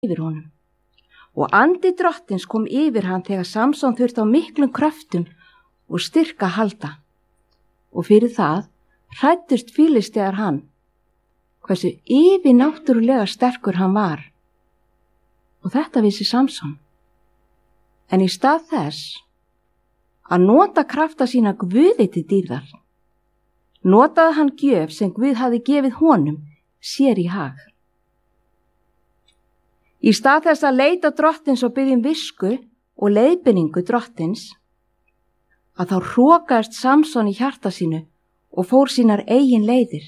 yfir honum. Og andi drottins kom yfir hann þegar Samson þurfti á miklum kröftum og styrk að halda. Og fyrir það hræddust Filistear hann, hversu yfirnáttúrulega sterkur hann var. Og þetta vissi Samson. En í stað þess að nota krafta sína Guði til dýrðar, notaði hann gjöf sem Guð hafði gefið honum sér í hag. Í stað þess að leita drottins og biðja visku og leiðbeiningu drottins, að þá hrokaðist Samson í hjarta sínu og fór sínar eigin leiðir.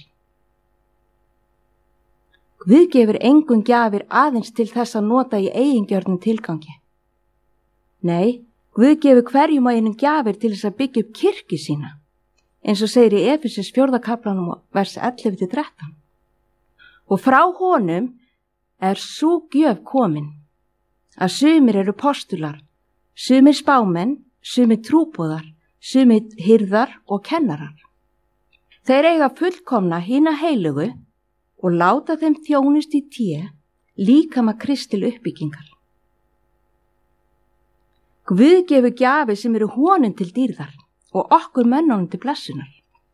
Guð gefur engum gjafir aðeins til þess að nota í eigingjörnum tilgangi. Nei, Guð gefur hverjum að einum gjafir til þess að byggja upp kirkju sína, eins og segir í Efesus 4. kaflanum vers 11-13. Og frá honum sú gjöf komin, að sumir eru postular, sumir spámenn, sumir trúboðar, sumir hirðar og kennarar. Þeir eiga fullkomna hina heilugu og láta þeim þjónust í líkama Kristi til uppbyggingar. Guð gefur gjafir sem eru honum til dýrðar og okkur mönnunum til blessunar.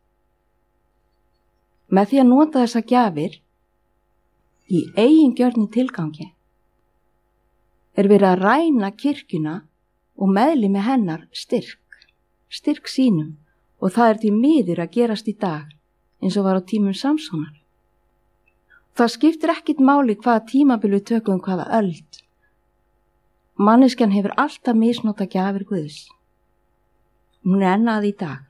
Með því að nota þessa gjafir í eigingjörnu tilgangi verið að ræna kirkjuna og meðlimi hennar styrk sínum, og það því miður að gerast í dag eins og var á tímum Samsonar. Það skiptir ekkit máli hvaða tímabil við tökum hvaða öld. Manneskjan hefur alltaf misnota gjafir Guðs. Hún enn að í dag.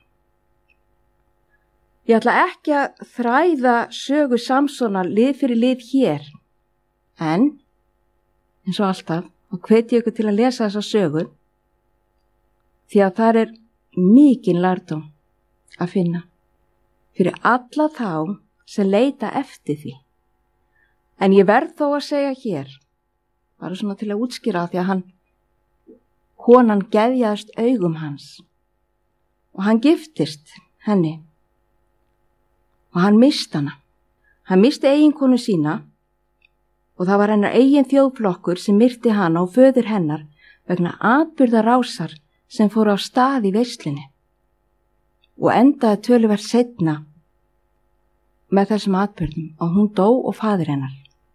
Ég ætla ekki að þræða sögu Samsonar lið fyrir lið hér, en eins og alltaf, þá hvet ég ykkur til að lesa þessa sögu, því að þar mikinn lærdóm að finna fyrir alla þá sem leita eftir því. En ég verð þó að segja hér, bara svona til að útskýra, því að konan geðjaðist augum hans og hann giftist henni og hann missti hana. Hann missti eiginkonu sína og það var hennar eigin þjóðflokkur sem myrti hana og föður hennar vegna atburðarásar sem fór á stað í veislunni og endaði töluvert seinna með þessum atburðum og hún dó og faðir hennar.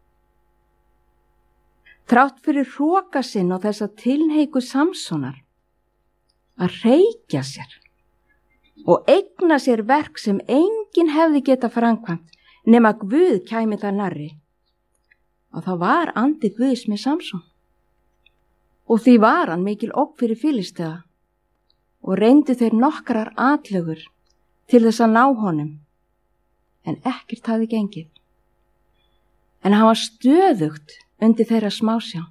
Þrátt fyrir hroka sinn og þessa tilhneigu Samsonar að reykja sér og eigna sér verk sem enginn hefði geta framkvæmt nema Guð kæmi það nærri, og það var andi Guðs með Samson. Og því var hann mikil ógn fyrir Filisteða og reyndu þeir nokkrar atlögur til þess að ná honum, en ekkert hafði gengið. En hann var stöðugt undir þeirra smásjá.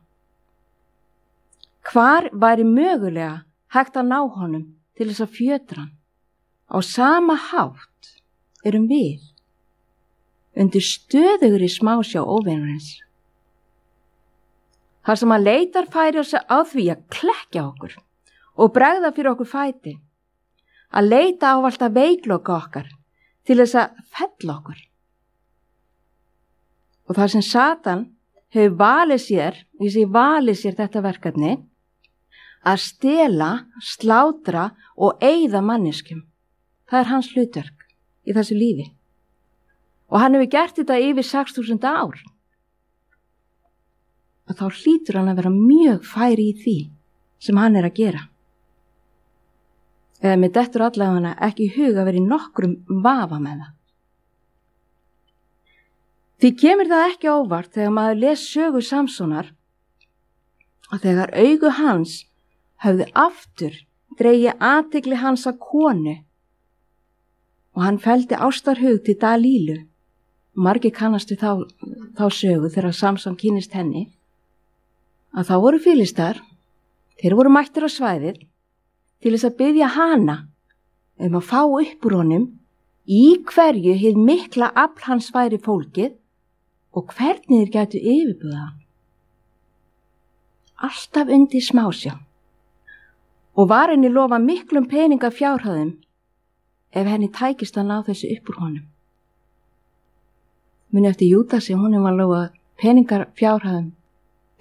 Hvar væri mögulega hægt að ná honum til þess að fjötra hann? Á sama hátt við undir stöðugri smásjá óvinarins. Þar sem hann leitar færi á því að klekkja okkur og bregða fyrir okkur fæti, að leita ávallt að veikloka okkar til þess að fella okkur. Og þar sem Satan hefur valið sér þetta verkefni að stela, slátra og eyða manneskjum. Það hans hlutverk í þessu lífi. Og hann hefur gert þetta yfir 6.000 ár. Og þá hlýtur hann að vera mjög færi í því sem hann að gera. Eða með dettur allavega ekki í huga verið nokkrum vafa með það. Því kemur það ekki óvart þegar maður les sögu Samsonar að þegar augu hans höfðu aftur dregið athygli hans að konu og hann felldi ástarhug til Dalílu. Margir kannast við þá sögu þegar Samson kynnist henni, að þá voru Filistear, þeir voru mættir á svæðið til þess að biðja hana að fá upp úr honum í hverju hið mikla afl hans væri fólkið og hvernig þeir gætu yfirbuga hann. Alltaf undir smásjá. Og var henni lofa miklum peninga fjárhæðum ef henni tækist að ná þessu upp úr honum. Muni eftir Júdasi, hún var lofa peningar fjárhæðum